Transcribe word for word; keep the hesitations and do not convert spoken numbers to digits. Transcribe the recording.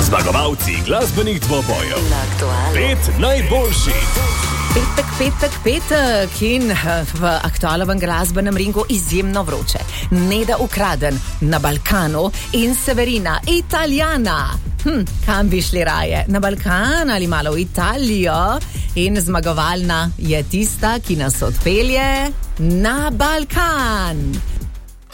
Zmagovalci glasbenih dvobojev. Pet najboljših. Petek, petek, petek in v aktualnem glasbenem ringu izjemno vroče. Neda Ukraden na Balkanu in Severina Italijana. Hm, kam bi šli raje? Na Balkan ali malo v Italijo? In zmagovalna je tista, ki nas odpelje na Balkan.